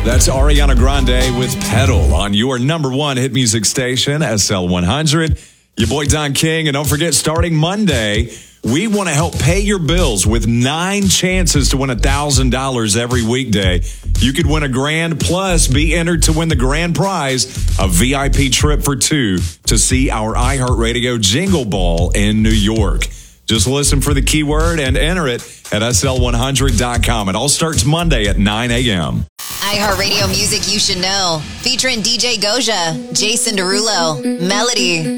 That's Ariana Grande with Pedal on your number one hit music station, SL100. Your boy Don King. And don't forget, starting Monday, we want to help pay your bills with 9 chances to win $1,000 every weekday. You could win $1,000 plus be entered to win the grand prize, a VIP trip for 2 to see our iHeartRadio Jingle Ball in New York. Just listen for the keyword and enter it at SL100.com. It all starts Monday at 9 a.m. iHeartRadio music you should know. Featuring DJ Goja, Jason Derulo, Melody.